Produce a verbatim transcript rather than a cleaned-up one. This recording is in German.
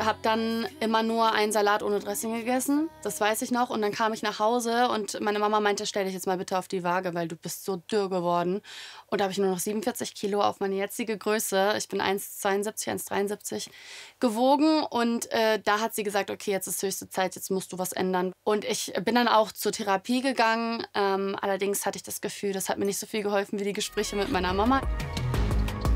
habe dann immer nur einen Salat ohne Dressing gegessen. Das weiß ich noch. Und dann kam ich nach Hause und meine Mama meinte, stell dich jetzt mal bitte auf die Waage, weil du bist so dürr geworden. Und da habe ich nur noch siebenundvierzig Kilo auf meine jetzige Größe. Ich bin eins Komma zweiundsiebzig, eins Komma dreiundsiebzig gewogen. Und äh, da hat sie gesagt, okay, jetzt ist höchste Zeit, jetzt musst du was ändern. Und ich bin dann auch zur Therapie gegangen. Ähm, allerdings hatte ich das Gefühl, das hat mir nicht so viel geholfen wie die Gespräche mit meiner Mama.